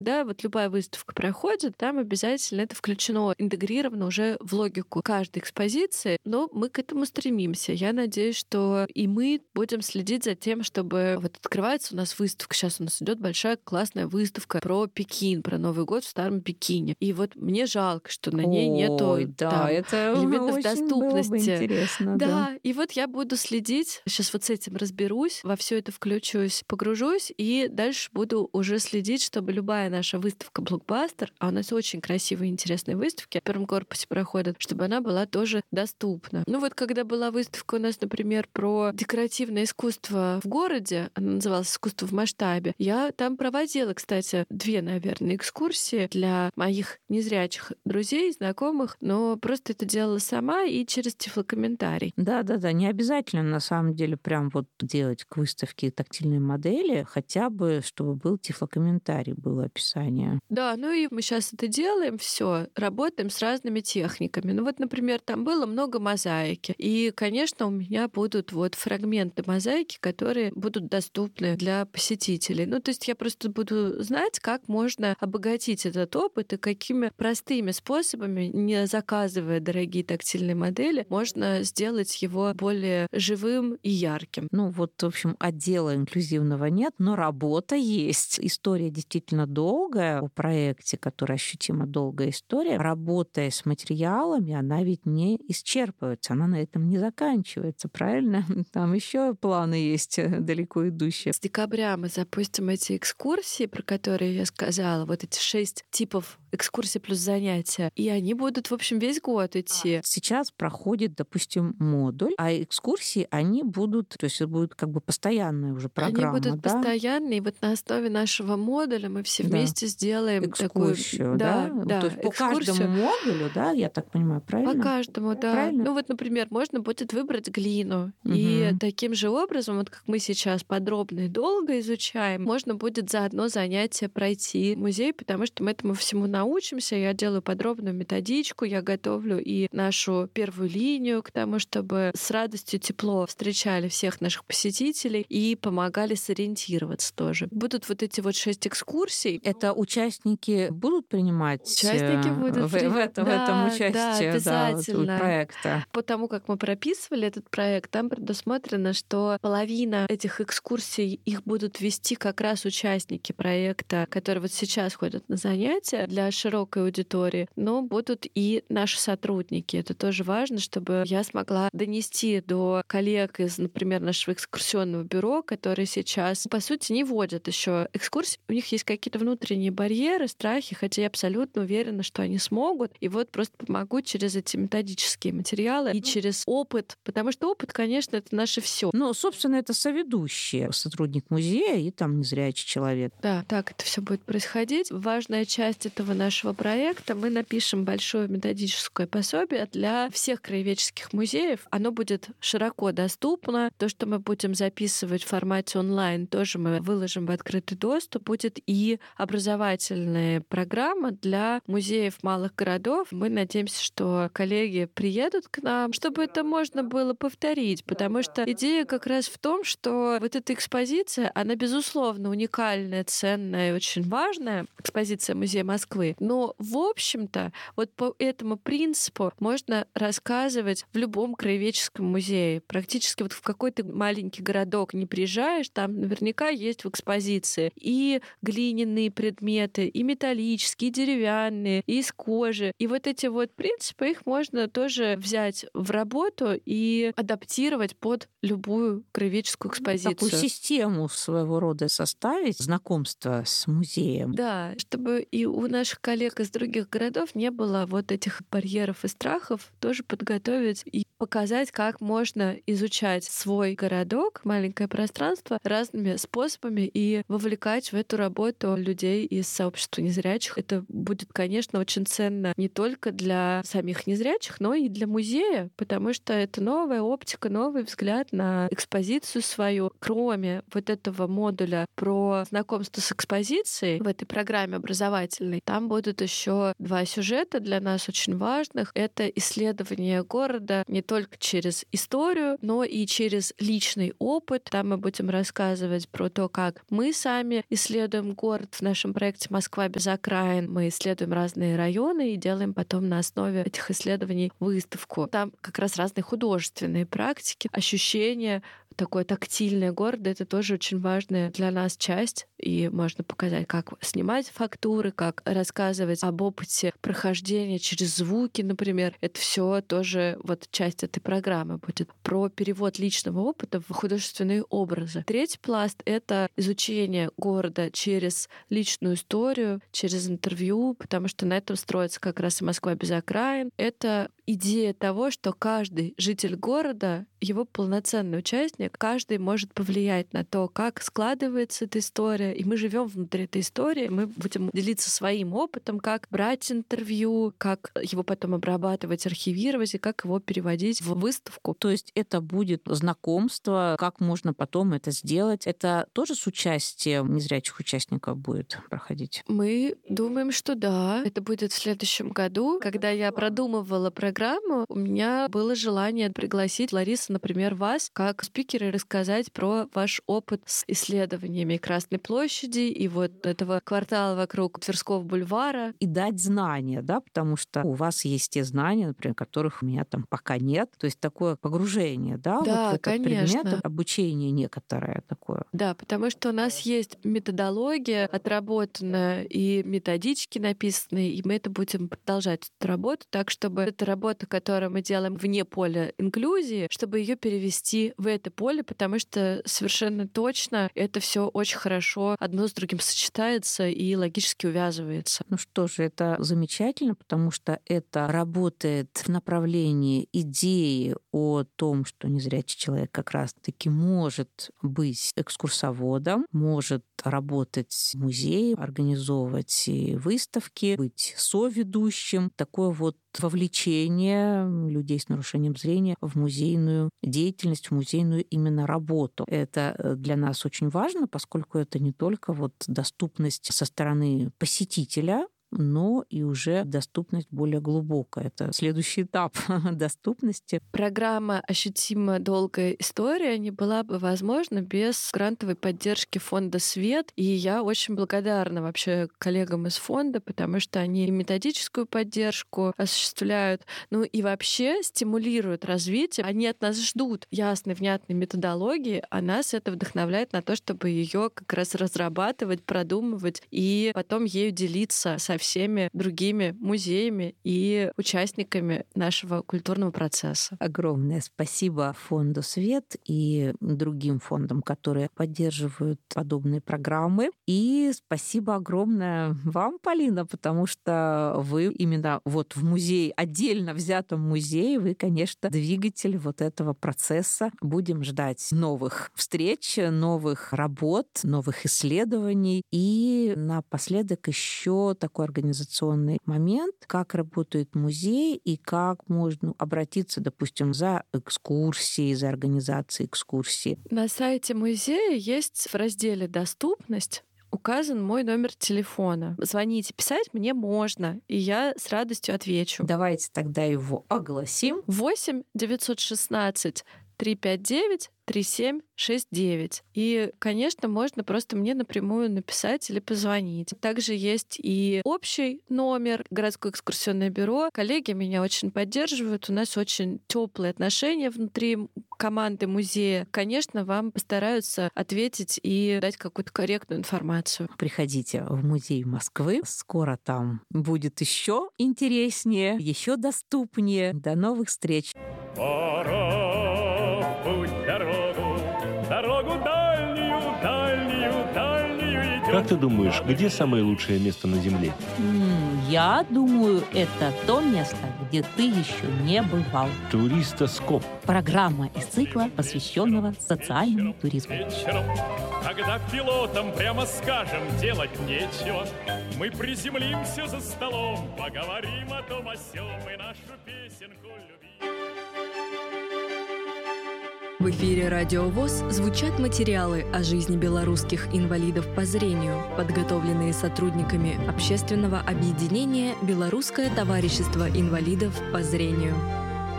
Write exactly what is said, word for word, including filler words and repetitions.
Да, вот любая выставка проходит, там обязательно это включено, интегрировано уже в логику каждой экспозиции, но мы к этому стремимся. Я надеюсь, что и мы будем следить за тем, чтобы вот открывается у нас выставка, сейчас у нас идет большая классная выставка про Пекин, про Новый год в Старом Пекине. И вот мне жалко, что на ней Ой, нету да, там это элементов очень доступности. было бы интересно, да, да. и вот я буду следить, сейчас вот с этим разберусь, во все это включусь, погружусь, и дальше буду уже следить, чтобы любая наша выставка «Блокбастер», а у нас очень красивые и интересные выставки в первом корпусе проходят, чтобы она была тоже доступна. Ну вот когда была выставка у нас, например, про декоративное искусство в городе, она называлась «Искусство в масштабе», я там проводила, кстати, две, наверное, экскурсии для моих незрячих друзей, знакомых, но просто это делала сама и через тифлокомментарий. Да-да-да, не обязательно на самом деле прям вот делать к выставке тактильные модели, хотя бы чтобы был тифлокомментарий, было описание. Да, ну и мы сейчас это делаем, все, работаем с разными техниками. Ну вот, например, там было много мозаики, и, конечно, у меня будут вот фрагменты мозаики, которые будут доступны для посетителей. Ну, то есть я просто буду знать, как можно обогатить этот опыт и какими простыми способами, не заказывая дорогие тактильные модели, можно сделать его более живым и ярким. Ну вот, в общем, отдела инклюзивного нет, но работа есть. История действительно долгая о проекте, который ощутимо долгая история. Работая с материалами, она ведь не исчерпывается, она на этом не заканчивается, правильно? Там еще планы есть далеко идущие. С декабря мы запустим эти экскурсии, про которые я сказала, вот эти шесть типов экскурсий плюс занятия, и они будут, в общем, весь год идти. Сейчас проходит, допустим, модуль, а экскурсии, они будут, то есть это будет как бы постоянная уже программа, Они будут да? постоянные, и вот на основе нашего модуля мы все вместе да. сделаем экскурсию, такую... да? Да, да, то есть по экскурсию. каждому модулю, да, я так понимаю, правильно? По каждому, да. Правильно? Ну вот, например, можно будет выбрать глину, Угу. и таким же образом, вот как мы сейчас подробно и долго изучаем, можно будет за одно занятие пройти музей, потому что мы этому всему научимся. Я делаю подробную методичку, я готовлю и нашу первую линию к тому, чтобы с радостью, тепло встречали всех наших посетителей и помогали сориентироваться тоже. Будут вот эти вот шесть экскурсий. Это участники будут принимать Участники будут в, в, этом, да, в этом участие да, обязательно. Да, проекта? По тому, как мы прописывали этот проект, там предусмотрено, что половина этих экскурсий, их будут вести как раз участники проекта, которые вот сейчас ходят на занятия для широкой аудитории, но будут и наши сотрудники. Это тоже важно, чтобы я смогла донести до коллег из, например, нашего экскурсионного бюро, которые сейчас, по сути, не водят еще экскурсии. У них есть какие-то внутренние барьеры, страхи, хотя я абсолютно уверена, что они смогут. И вот просто помогу через эти методические материалы и через опыт, потому что опыт, конечно, это наше все. Ну, собственно, это соведущий сотрудник музея и там незрячий человек. Да, так это все будет происходить. Важная часть этого нашего проекта — мы напишем большое методическое пособие для всех краеведческих музеев. Оно будет широко доступно. То, что мы будем записывать в формате онлайн, тоже мы выложим в открытый доступ. Будет и образовательная программа для музеев малых городов. Мы надеемся, что коллеги приедут к нам, чтобы это можно было повторить, потому что идея как раз в том, что вот эта экспозиция, она, безусловно, уникальная, ценная и очень важная, экспозиция Музея Москвы, но, в общем-то, вот по этому принципу можно рассказывать в любом краеведческом музее. Практически вот в какой-то маленький городок не приезжаешь, там наверняка есть в экспозиции и глиняные предметы, и металлические, и деревянные, и из кожи. И вот эти вот принципы, их можно тоже взять в работу и адаптировать под любую краеведческую экспозицию. Такую систему своего рода составить, знакомство с музеем. Да, чтобы и у наших коллег из других городов не было вот этих барьеров и страхов, тоже подготовить и показать, как можно изучать свой городок, маленькое пространство разными способами и вовлекать в эту работу людей из сообщества незрячих. Это будет, конечно, очень ценно не только для самих незрячих, но и для музея, потому что это новая оптика, новый взгляд на экспозицию свою. Кроме вот этого модуля про знакомство с экспозицией в этой программе образовательной, там будут еще два сюжета для нас очень важных. Это исследование города не только через историю, но и через личный опыт. Там мы будем рассказывать про то, как мы сами исследуем город. В нашем проекте «Москва без окраин» мы исследуем разные районы и делаем потом на основе этих исследований выставку. Там как раз разные художественные практики, ощущения, такое тактильное города — это тоже очень важная для нас часть. И можно показать, как снимать фактуры, как рассказывать об опыте прохождения через звуки, например. Это все тоже вот часть этой программы будет про перевод личного опыта в художественные образы. Третий пласт — это изучение города через личную историю, через интервью, потому что на этом строится как раз и «Москва без окраин». Это идея того, что каждый житель города, его полноценный участник, каждый может повлиять на то, как складывается эта история, и мы живем внутри этой истории, мы будем делиться своим опытом, как брать интервью, как его потом обрабатывать, архивировать и как его переводить в выставку. То есть это будет знакомство, как можно потом это сделать. Это тоже с участием незрячих участников будет проходить? Мы думаем, что да. Это будет в следующем году. Когда я продумывала программу, у меня было желание пригласить, Лариса, например, вас как спикера и рассказать про ваш опыт с исследованиями Красной площади и вот этого квартала вокруг Тверского бульвара. И дать знания, да, потому что у вас есть те знания, например, которых у меня там пока нет. То есть такое погружение, да, да, вот в этот конечно. предмет, обучение некоторое такое. Да, потому что у нас есть методология отработанная и методички написанные, и мы это будем продолжать, эту работу, так, чтобы эта работа, которую мы делаем вне поля инклюзии, чтобы ее перевести в это поле, потому что совершенно точно это все очень хорошо одно с другим сочетается и логически увязывается. Ну что же, это замечательно, потому что это работает в направлении идеи о том, что незрячий человек как раз-таки может быть экскурсоводом, может работать в музее, организовывать выставки, быть соведущим. Такое вот вовлечение людей с нарушением зрения в музейную деятельность, в музейную именно работу. Это для нас очень важно, поскольку это не только вот доступность со стороны посетителя, но и уже доступность более глубокая. Это следующий этап доступности. Программа «Ощутимо долгая история» не была бы возможна без грантовой поддержки фонда «Свет». И я очень благодарна вообще коллегам из фонда, потому что они и методическую поддержку осуществляют, ну и вообще стимулируют развитие. Они от нас ждут ясной, внятной методологии, а нас это вдохновляет на то, чтобы ее как раз разрабатывать, продумывать и потом ею делиться со всеми другими музеями и участниками нашего культурного процесса. Огромное спасибо фонду «Свет» и другим фондам, которые поддерживают подобные программы. И спасибо огромное вам, Полина, потому что вы именно вот в музее, отдельно взятом музее, вы, конечно, двигатель вот этого процесса. Будем ждать новых встреч, новых работ, новых исследований. И напоследок еще такой организационный момент, как работает музей и как можно обратиться, допустим, за экскурсией, за организацией экскурсии. На сайте музея есть в разделе «Доступность» указан мой номер телефона. Звоните, писать мне можно, и я с радостью отвечу. Давайте тогда его огласим. восемь девятьсот шестнадцать триста пятьдесят девять тридцать семь шестьдесят девять. И, конечно, можно просто мне напрямую написать или позвонить. Также есть и общий номер, городское экскурсионное бюро. Коллеги меня очень поддерживают. У нас очень теплые отношения внутри команды музея. Конечно, вам постараются ответить и дать какую-то корректную информацию. Приходите в музей Москвы. Скоро там будет еще интереснее, еще доступнее. До новых встреч. Дорогу дальнюю, дальнюю, дальнюю идем. Как ты думаешь, где самое лучшее место на Земле? М, Я думаю, это то место, где ты еще не бывал. Туристоскоп. Программа из цикла, посвященного социальному туризму. Вечером, когда пилотам прямо скажем, делать нечего, мы приземлимся за столом, поговорим о том о сём и нашу песенку любим. В эфире «Радио ВОС» звучат материалы о жизни белорусских инвалидов по зрению, подготовленные сотрудниками общественного объединения «Белорусское товарищество инвалидов по зрению».